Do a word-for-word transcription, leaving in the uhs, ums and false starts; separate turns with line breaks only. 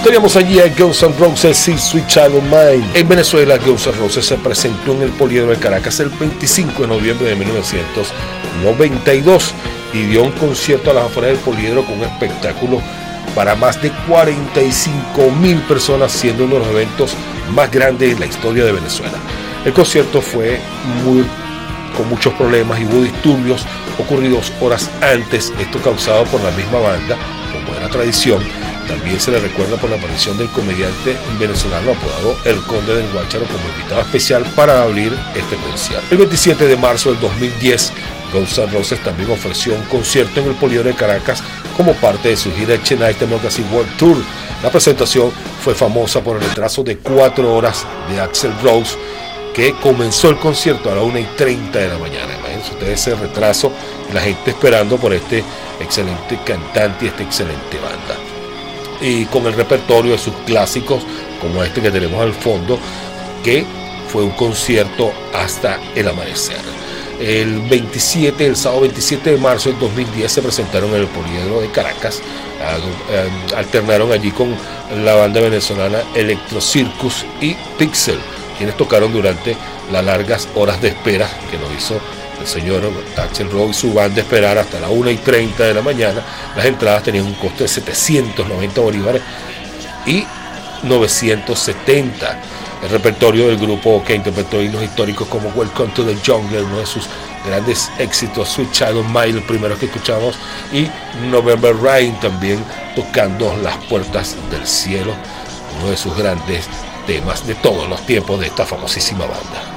Teníamos allí a Guns N' Roses y Sweet Child O' Mine. En Venezuela, Guns N' Roses se presentó en el Poliedro de Caracas el veinticinco de noviembre de mil novecientos noventa y dos y dio un concierto a las afueras del Poliedro con un espectáculo para más de cuarenta y cinco mil personas, siendo uno de los eventos más grandes en la historia de Venezuela. El concierto fue muy, con muchos problemas y hubo disturbios ocurridos horas antes, esto causado por la misma banda, como era tradición. También se le recuerda por la aparición del comediante venezolano apodado El Conde del Guácharo como invitado especial para abrir este concierto. El veintisiete de marzo del dos mil diez, Guns N' Roses también ofreció un concierto en el Poliedro de Caracas como parte de su gira Tonight Democracy World Tour. La presentación fue famosa por el retraso de cuatro horas de Axl Rose, que comenzó el concierto a la una y treinta de la mañana. Imagínense ustedes ese retraso y la gente esperando por este excelente cantante y esta excelente banda. Y con el repertorio de sus clásicos, como este que tenemos al fondo, que fue un concierto hasta el amanecer. El veintisiete, el sábado veintisiete de marzo del dos mil diez se presentaron en el Poliedro de Caracas, alternaron allí con la banda venezolana Electro Circus y Pixel, quienes tocaron durante las largas horas de espera que nos hizo el señor Axl Rose y su banda esperar hasta la una y treinta de la mañana. Las entradas tenían un costo de setecientos noventa bolívares y novecientos setenta. El repertorio del grupo, que interpretó himnos históricos como Welcome to the Jungle, uno de sus grandes éxitos, Sweet Child O' Mine, el primero que escuchamos, y November Rain, también tocando Las Puertas del Cielo, uno de sus grandes temas de todos los tiempos de esta famosísima banda.